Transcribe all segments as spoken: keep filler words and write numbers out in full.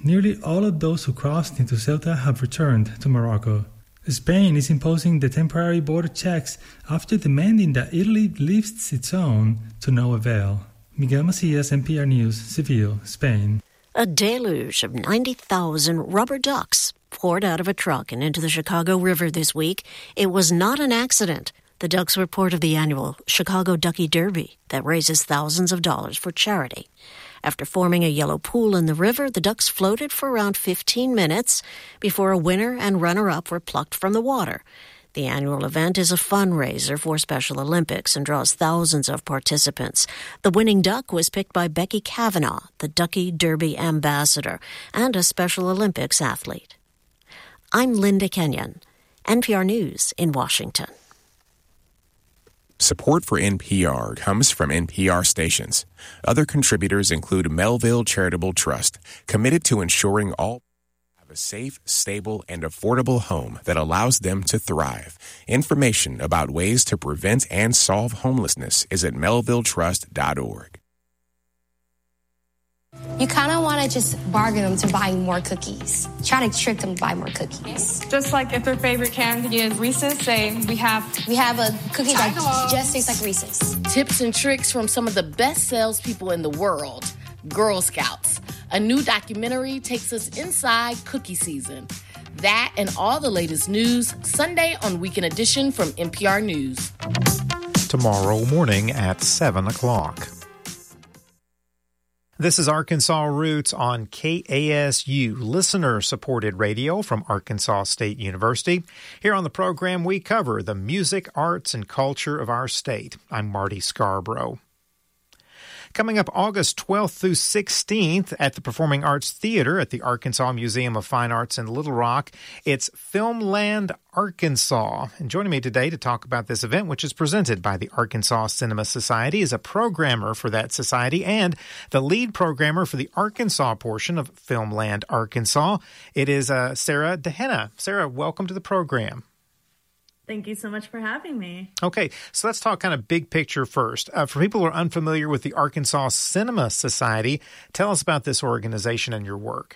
nearly all of those who crossed into Ceuta have returned to Morocco. Spain is imposing the temporary border checks after demanding that Italy lifts its own to no avail. Miguel Macias, N P R News, Seville, Spain. A deluge of ninety thousand rubber ducks poured out of a truck and into the Chicago River this week. It was not an accident. The ducks were part of the annual Chicago Ducky Derby that raises thousands of dollars for charity. After forming a yellow pool in the river, the ducks floated for around fifteen minutes before a winner and runner-up were plucked from the water. The annual event is a fundraiser for Special Olympics and draws thousands of participants. The winning duck was picked by Becky Kavanaugh, the Ducky Derby ambassador and a Special Olympics athlete. I'm Linda Kenyon, N P R News in Washington. Support for N P R comes from N P R stations. Other contributors include Melville Charitable Trust, committed to ensuring all have a safe, stable, and affordable home that allows them to thrive. Information about ways to prevent and solve homelessness is at melville trust dot org. You kind of want to just bargain them to buying more cookies. Try to trick them to buy more cookies. Just like if their favorite candy is Reese's, say we have we have a cookie that just tastes like Reese's. Tips and tricks from some of the best salespeople in the world, Girl Scouts. A new documentary takes us inside cookie season. That and all the latest news Sunday on Weekend Edition from N P R News. Tomorrow morning at seven o'clock. This is Arkansas Roots on K A S U, listener-supported radio from Arkansas State University. Here on the program, we cover the music, arts, and culture of our state. I'm Marty Scarborough. Coming up August twelfth through sixteenth at the Performing Arts Theater at the Arkansas Museum of Fine Arts in Little Rock, it's Filmland Arkansas. And joining me today to talk about this event, which is presented by the Arkansas Cinema Society, is a programmer for that society and the lead programmer for the Arkansas portion of Filmland Arkansas. It is uh, Sarah Dehenna. Sarah, welcome to the program. Thank you so much for having me. Okay, so let's talk kind of big picture first. Uh, for people who are unfamiliar with the Arkansas Cinema Society, tell us about this organization and your work.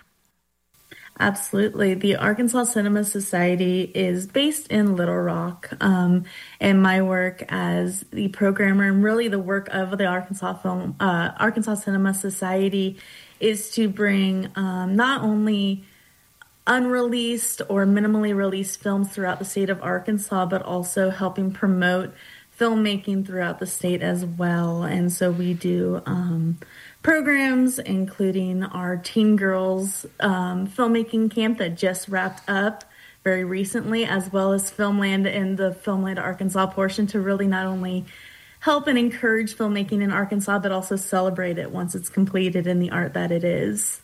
Absolutely. The Arkansas Cinema Society is based in Little Rock, um, and my work as the programmer and really the work of the Arkansas Film, uh, Arkansas Cinema Society is to bring um, not only unreleased or minimally released films throughout the state of Arkansas, but also helping promote filmmaking throughout the state as well. And so we do um, programs, including our Teen Girls um, filmmaking camp that just wrapped up very recently, as well as Filmland and the Filmland Arkansas portion to really not only help and encourage filmmaking in Arkansas, but also celebrate it once it's completed in the art that it is.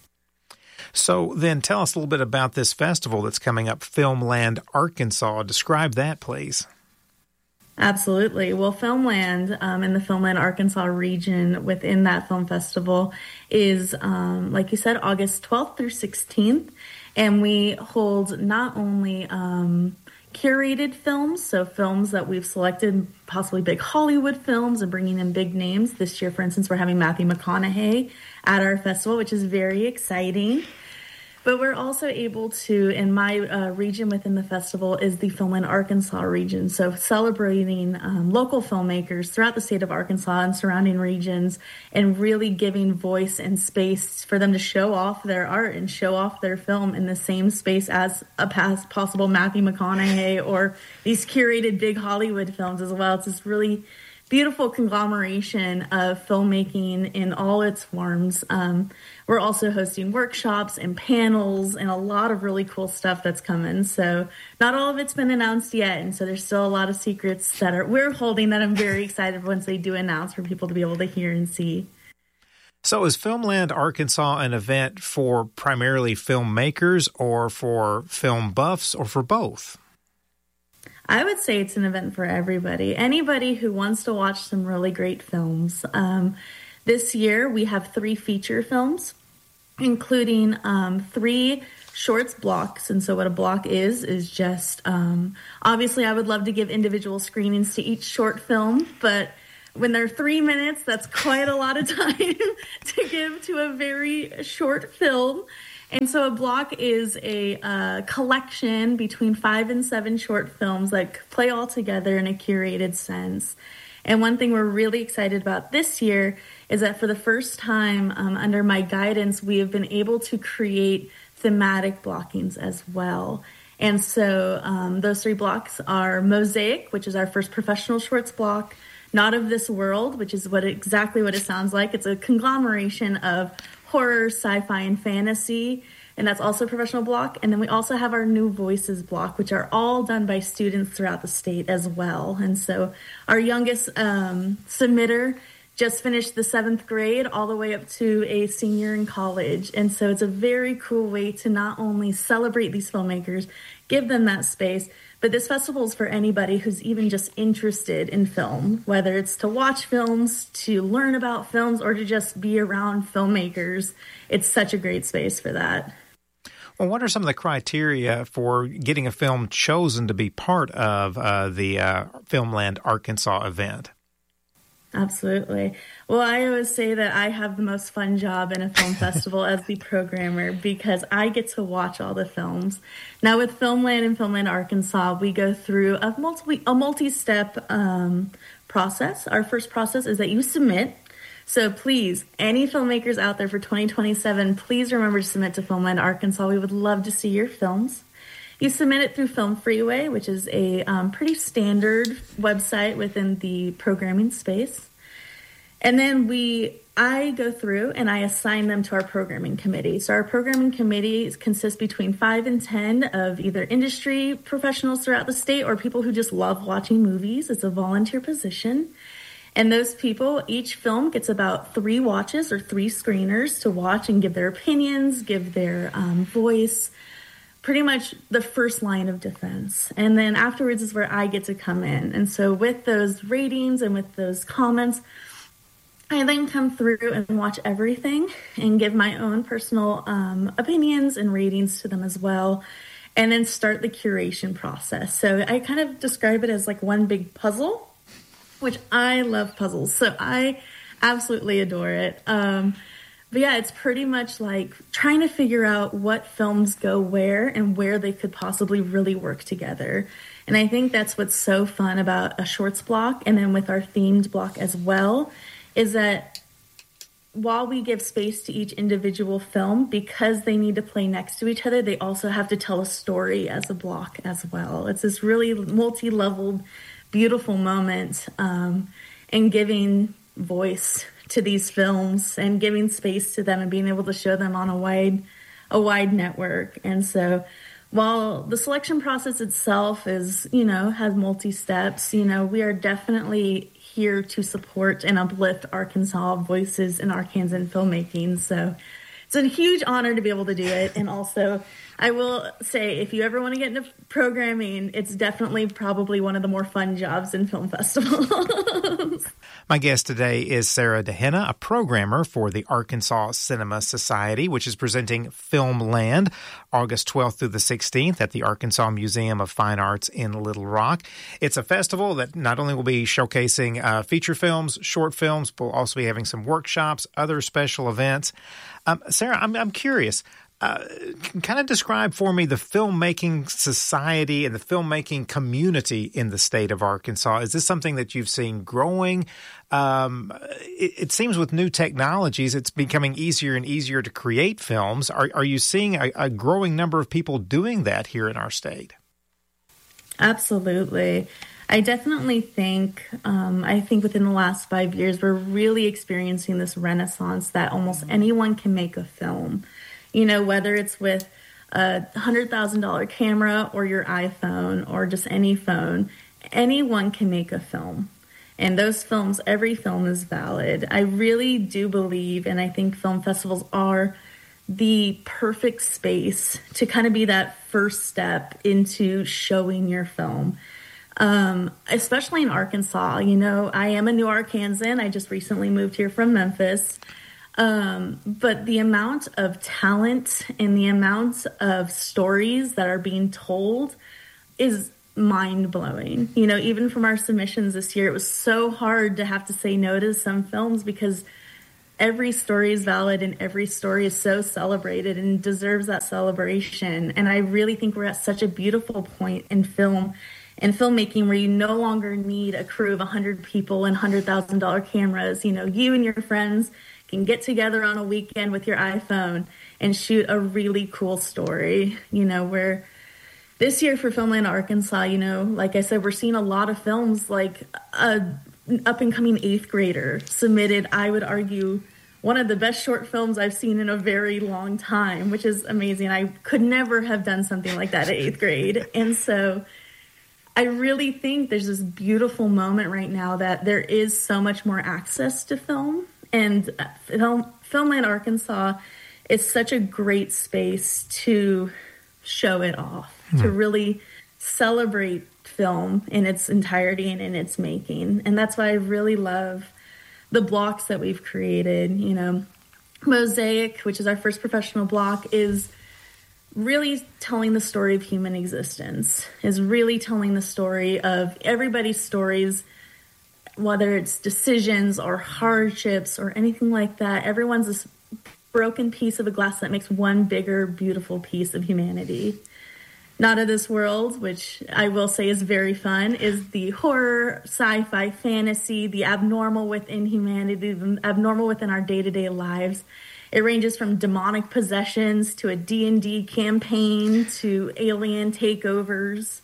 So then tell us a little bit about this festival that's coming up, Filmland Arkansas. Describe that, please. Absolutely. Well, Filmland um, in the Filmland Arkansas region within that film festival is, um, like you said, August twelfth through sixteenth. And we hold not only um, curated films, so films that we've selected, possibly big Hollywood films and bringing in big names. This year, for instance, we're having Matthew McConaughey at our festival, which is very exciting. But we're also able to, in my uh, region within the festival, is the Filmland Arkansas region. So celebrating um, local filmmakers throughout the state of Arkansas and surrounding regions and really giving voice and space for them to show off their art and show off their film in the same space as a past possible Matthew McConaughey or these curated big Hollywood films as well. It's this really beautiful conglomeration of filmmaking in all its forms. Um, we're also hosting workshops and panels and a lot of really cool stuff that's coming. So not all of it's been announced yet, and so there's still a lot of secrets that are we're holding that I'm very excited once they do announce for people to be able to hear and see. So is Filmland Arkansas an event for primarily filmmakers or for film buffs or for both? I would say it's an event for everybody. Anybody who wants to watch some really great films. Um, this year, we have three feature films, including um, three shorts blocks. And so what a block is, is just, um, obviously, I would love to give individual screenings to each short film, but when they're three minutes, that's quite a lot of time to give to a very short film. And so a block is a uh, collection between five and seven short films that play all together in a curated sense. And one thing we're really excited about this year is that for the first time um, under my guidance, we have been able to create thematic blockings as well. And so um, those three blocks are Mosaic, which is our first professional shorts block, Not of This World, which is what exactly what it sounds like. It's a conglomeration of horror, sci-fi, and fantasy. And that's also a professional block. And then we also have our New Voices block, which are all done by students throughout the state as well. And so our youngest um, submitter just finished the seventh grade all the way up to a senior in college. And so it's a very cool way to not only celebrate these filmmakers, give them that space, but this festival is for anybody who's even just interested in film, whether it's to watch films, to learn about films, or to just be around filmmakers. It's such a great space for that. Well, what are some of the criteria for getting a film chosen to be part of uh, the uh, Filmland Arkansas event? Absolutely. Well, I always say that I have the most fun job in a film festival as the programmer because I get to watch all the films. Now, with Filmland and Filmland Arkansas, we go through a multi a multi-step um, process. Our first process is that you submit. So please, any filmmakers out there for twenty twenty-seven, please remember to submit to Filmland Arkansas. We would love to see your films. You submit it through Film Freeway, which is a um, pretty standard website within the programming space. And then we, I go through and I assign them to our programming committee. So our programming committee consists between five and ten of either industry professionals throughout the state or people who just love watching movies. It's a volunteer position. And those people, each film gets about three watches or three screeners to watch and give their opinions, give their um, voice, pretty much the first line of defense. And then afterwards is where I get to come in. And so with those ratings and with those comments, I then come through and watch everything and give my own personal um, opinions and ratings to them as well, and then start the curation process. So I kind of describe it as like one big puzzle, which I love puzzles. So I absolutely adore it. Um, But yeah, it's pretty much like trying to figure out what films go where and where they could possibly really work together. And I think that's what's so fun about a shorts block and then with our themed block as well, is that while we give space to each individual film, because they need to play next to each other, they also have to tell a story as a block as well. It's this really multi-leveled, beautiful moment um, and giving voice to these films and giving space to them and being able to show them on a wide a wide network. And so while the selection process itself is, you know, has multi-steps, you know, we are definitely here to support and uplift Arkansas voices in Arkansan filmmaking. So it's a huge honor to be able to do it. And also, I will say, if you ever want to get into programming, it's definitely probably one of the more fun jobs in film festivals. My guest today is Sarah DeHenna, a programmer for the Arkansas Cinema Society, which is presenting Filmland August twelfth through the sixteenth at the Arkansas Museum of Fine Arts in Little Rock. It's a festival that not only will be showcasing uh, feature films, short films, but will also be having some workshops, other special events. Um, Sarah, I'm, I'm curious. Uh, kind of describe for me the filmmaking society and the filmmaking community in the state of Arkansas. Is this something that you've seen growing? Um, it, it seems with new technologies, it's becoming easier and easier to create films. Are, are you seeing a, a growing number of people doing that here in our state? Absolutely. I definitely think, um, I think within the last five years, we're really experiencing this renaissance that almost anyone can make a film. You know, whether it's with a one hundred thousand dollars camera or your iPhone or just any phone, anyone can make a film. And those films, every film is valid. I really do believe, and I think film festivals are the perfect space to kind of be that first step into showing your film. Um, especially in Arkansas. You know, I am a new Arkansan. I just recently moved here from Memphis. Um, but the amount of talent and the amount of stories that are being told is mind-blowing. You know, even from our submissions this year, it was so hard to have to say no to some films because every story is valid and every story is so celebrated and deserves that celebration. And I really think we're at such a beautiful point in film and filmmaking where you no longer need a crew of one hundred people and one hundred thousand dollars cameras. You know, you and your friends can get together on a weekend with your iPhone and shoot a really cool story. You know, where this year for Filmland Arkansas, you know, like I said, we're seeing a lot of films. Like a up-and-coming eighth grader submitted, I would argue, one of the best short films I've seen in a very long time, which is amazing. I could never have done something like that at eighth grade. And so I really think there's this beautiful moment right now that there is so much more access to film. And film, Filmland Arkansas is such a great space to show it off, mm-hmm. to really celebrate film in its entirety and in its making. And that's why I really love the blocks that we've created. You know, Mosaic, which is our first professional block, is really telling the story of human existence, is really telling the story of everybody's stories, whether it's decisions or hardships or anything like that. Everyone's this broken piece of a glass that makes one bigger, beautiful piece of humanity. Not of This World, which I will say is very fun, is the horror, sci-fi, fantasy, the abnormal within humanity, the abnormal within our day-to-day lives. It ranges from demonic possessions to a D and D campaign to alien takeovers.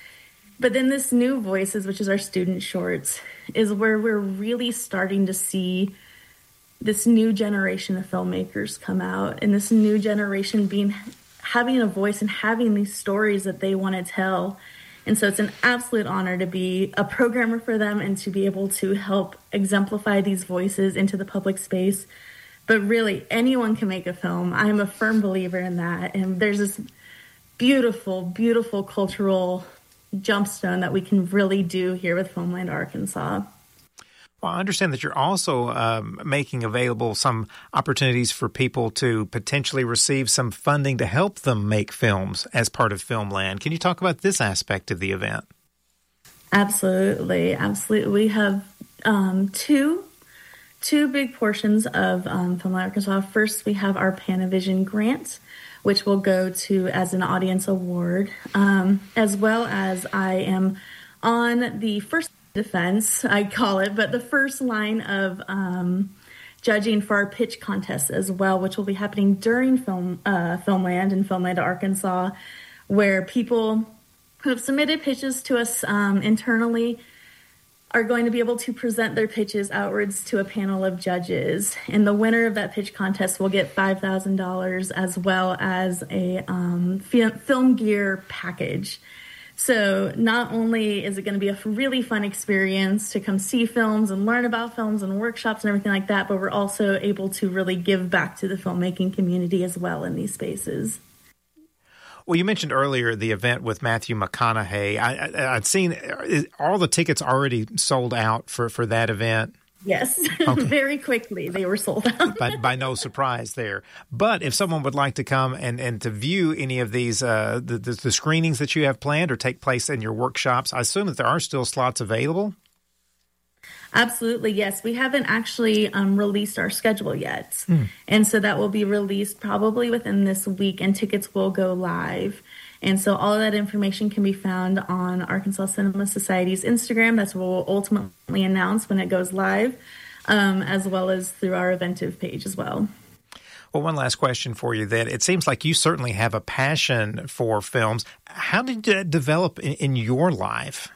But then this new Voices, which is our student shorts, is where we're really starting to see this new generation of filmmakers come out, and this new generation being having a voice and having these stories that they want to tell. And so it's an absolute honor to be a programmer for them and to be able to help exemplify these voices into the public space. But really, anyone can make a film. I'm a firm believer in that. And there's this beautiful, beautiful cultural jumpstone that we can really do here with Filmland Arkansas. Well, I understand that you're also um, making available some opportunities for people to potentially receive some funding to help them make films as part of Filmland. Can you talk about this aspect of the event? Absolutely. Absolutely. We have um, two two big portions of um, Filmland Arkansas. First, we have our Panavision grant, which will go to as an audience award, um, as well as I am on the first defense, I call it, but the first line of um, judging for our pitch contest as well, which will be happening during film uh, Filmland in Filmland, Arkansas, where people who have submitted pitches to us um, internally are going to be able to present their pitches outwards to a panel of judges. And the winner of that pitch contest will get five thousand dollars as well as a um, film gear package. So not only is it going to be a really fun experience to come see films and learn about films and workshops and everything like that, but we're also able to really give back to the filmmaking community as well in these spaces. Well, you mentioned earlier the event with Matthew McConaughey. I, I, I'd seen all the tickets already sold out for, for that event. Yes, okay. Very quickly they were sold out. by, by no surprise there. But if someone would like to come and, and to view any of these, uh, the, the, the screenings that you have planned or take place in your workshops, I assume that there are still slots available? Absolutely, yes. We haven't actually um, released our schedule yet. Mm. And so that will be released probably within this week, and tickets will go live. And so all of that information can be found on Arkansas Cinema Society's Instagram. That's what we'll ultimately announce when it goes live, um, as well as through our Eventive page as well. Well, one last question for you then. It seems like you certainly have a passion for films. How did that develop in, in your life?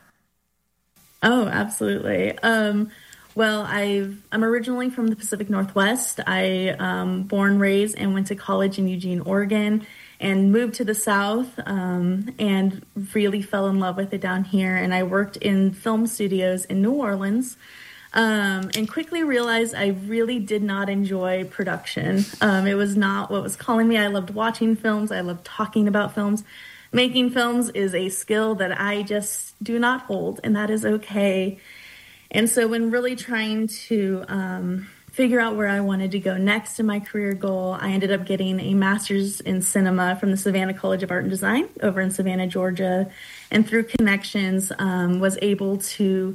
Oh, absolutely. Um, well, I've, I'm originally from the Pacific Northwest. I um, born, raised, and went to college in Eugene, Oregon, and moved to the South um, and really fell in love with it down here. And I worked in film studios in New Orleans um, and quickly realized I really did not enjoy production. Um, it was not what was calling me. I loved watching films. I loved talking about films. Making films is a skill that I just do not hold, and that is okay. And so when really trying to um, figure out where I wanted to go next in my career goal, I ended up getting a master's in cinema from the Savannah College of Art and Design over in Savannah, Georgia. And through connections, um, was able to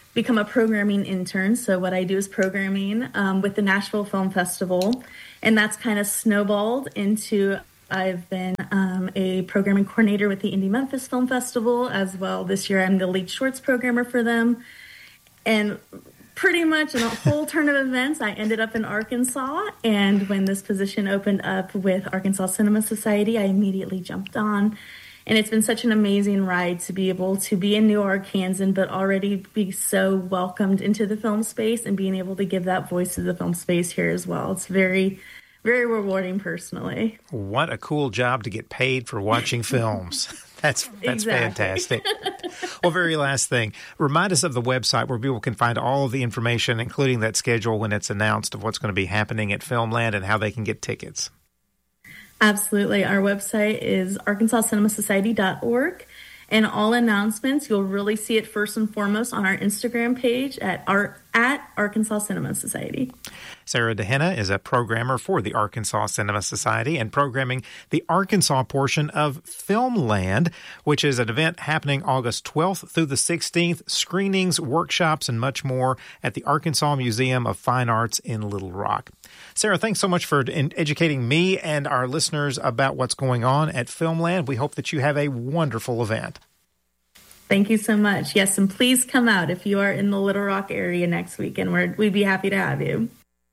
become a programming intern. So what I do is programming um, with the Nashville Film Festival. And that's kind of snowballed into, I've been um, a programming coordinator with the Indie Memphis Film Festival as well. This year I'm the lead shorts programmer for them. And pretty much in a whole turn of events, I ended up in Arkansas. And when this position opened up with Arkansas Cinema Society, I immediately jumped on. And it's been such an amazing ride to be able to be in New Arkansan, but already be so welcomed into the film space and being able to give that voice to the film space here as well. It's very, very rewarding personally. What a cool job to get paid for watching films. That's that's exactly. fantastic. Well, very last thing, remind us of the website where people can find all of the information, including that schedule when it's announced of what's going to be happening at Filmland and how they can get tickets. Absolutely. Our website is arkansas cinema society dot org, and all announcements, you'll really see it first and foremost on our Instagram page at our, at Arkansas Cinema Society. Sarah DeHenna is a programmer for the Arkansas Cinema Society and programming the Arkansas portion of Filmland, which is an event happening August twelfth through the sixteenth, screenings, workshops, and much more at the Arkansas Museum of Fine Arts in Little Rock. Sarah, thanks so much for educating me and our listeners about what's going on at Filmland. We hope that you have a wonderful event. Thank you so much. Yes, and please come out if you are in the Little Rock area next weekend. We're, we'd be happy to have you.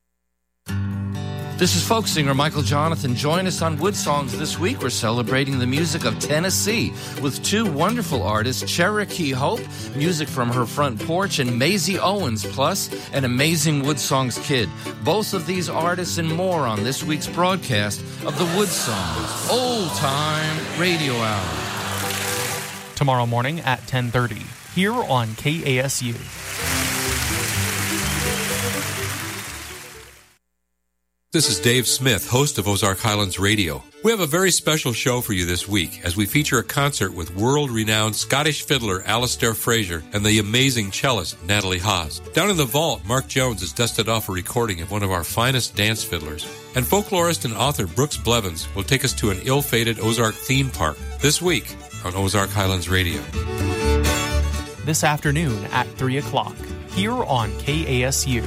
This is folk singer Michael Jonathan. Join us on Wood Songs this week. We're celebrating the music of Tennessee with two wonderful artists, Cherokee Hope, music from her front porch, and Maisie Owens, plus an amazing Wood Songs kid. Both of these artists and more on this week's broadcast of the Wood Songs Old Time Radio Hour. Tomorrow morning at ten thirty, here on K A S U. This is Dave Smith, host of Ozark Highlands Radio. We have a very special show for you this week as we feature a concert with world-renowned Scottish fiddler Alistair Fraser and the amazing cellist Natalie Haas. Down in the vault, Mark Jones has dusted off a recording of one of our finest dance fiddlers. And folklorist and author Brooks Blevins will take us to an ill-fated Ozark theme park this week on Ozark Highlands Radio. This afternoon at three o'clock, here on K A S U.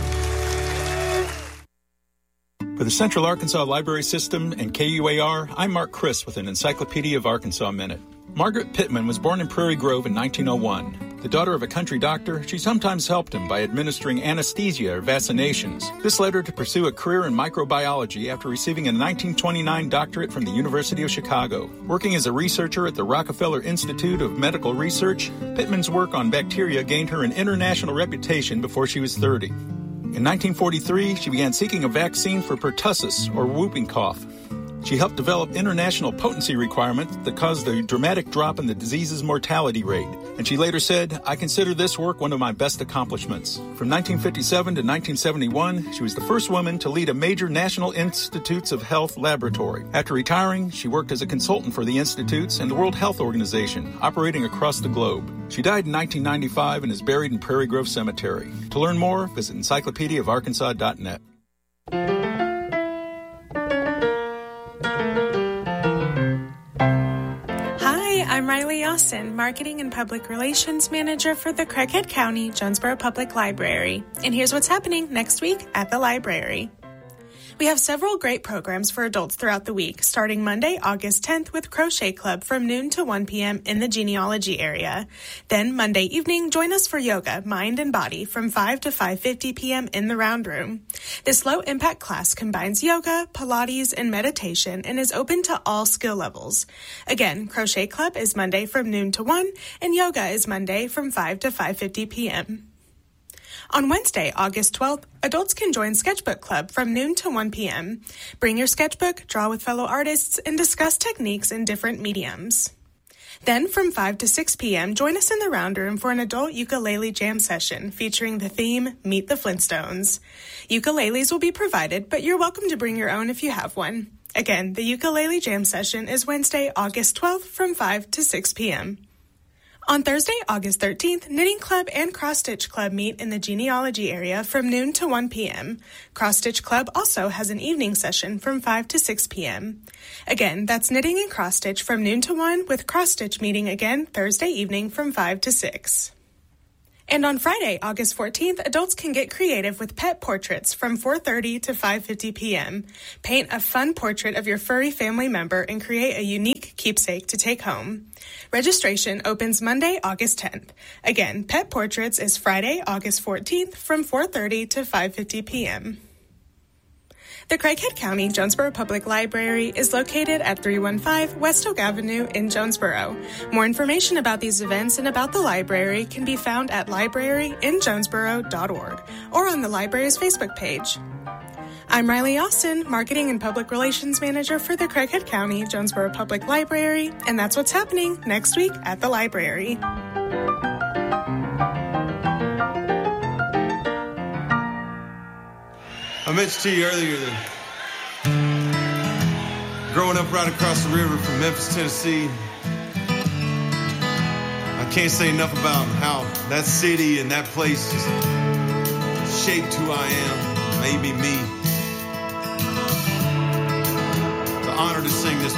For the Central Arkansas Library System and K U A R, I'm Mark Chris with an Encyclopedia of Arkansas Minute. Margaret Pittman was born in Prairie Grove in nineteen oh one. The daughter of a country doctor, she sometimes helped him by administering anesthesia or vaccinations. This led her to pursue a career in microbiology after receiving a nineteen twenty-nine doctorate from the University of Chicago. Working as a researcher at the Rockefeller Institute of Medical Research, Pittman's work on bacteria gained her an international reputation before she was thirty. In nineteen forty-three, she began seeking a vaccine for pertussis, or whooping cough. She helped develop international potency requirements that caused a dramatic drop in the disease's mortality rate. And she later said, "I consider this work one of my best accomplishments." From nineteen fifty-seven to nineteen seventy-one, she was the first woman to lead a major National Institutes of Health laboratory. After retiring, she worked as a consultant for the institutes and the World Health Organization, operating across the globe. She died in nineteen ninety-five and is buried in Prairie Grove Cemetery. To learn more, visit encyclopedia of arkansas dot net. I'm Riley Austin, Marketing and Public Relations Manager for the Craighead County Jonesboro Public Library. And here's what's happening next week at the library. We have several great programs for adults throughout the week, starting Monday, August tenth with Crochet Club from noon to one p.m. in the genealogy area. Then Monday evening, join us for yoga, mind and body from five to five fifty p.m. in the round room. This low-impact class combines yoga, Pilates, and meditation and is open to all skill levels. Again, Crochet Club is Monday from noon to one, and yoga is Monday from five to five fifty p.m. On Wednesday, August twelfth, adults can join Sketchbook Club from noon to one p.m. Bring your sketchbook, draw with fellow artists, and discuss techniques in different mediums. Then from five to six p.m., join us in the Round Room for an adult ukulele jam session featuring the theme Meet the Flintstones. Ukuleles will be provided, but you're welcome to bring your own if you have one. Again, the ukulele jam session is Wednesday, August twelfth from five to six p.m. On Thursday, August thirteenth, Knitting Club and Cross Stitch Club meet in the genealogy area from noon to one p.m. Cross Stitch Club also has an evening session from five to six p.m. Again, that's Knitting and Cross Stitch from noon to one, with Cross Stitch meeting again Thursday evening from five to six. And on Friday, August fourteenth, adults can get creative with pet portraits from four thirty to five fifty p.m. Paint a fun portrait of your furry family member and create a unique keepsake to take home. Registration opens Monday, August tenth. Again, Pet Portraits is Friday, August fourteenth from four thirty to five fifty p.m. The Craighead County Jonesboro Public Library is located at three one five West Oak Avenue in Jonesboro. More information about these events and about the library can be found at library in jonesboro dot org or on the library's Facebook page. I'm Riley Austin, Marketing and Public Relations Manager for the Craighead County Jonesboro Public Library, and that's what's happening next week at the library. I mentioned to you earlier that growing up right across the river from Memphis, Tennessee, I can't say enough about how that city and that place has shaped who I am, made me me. It's an honor to sing this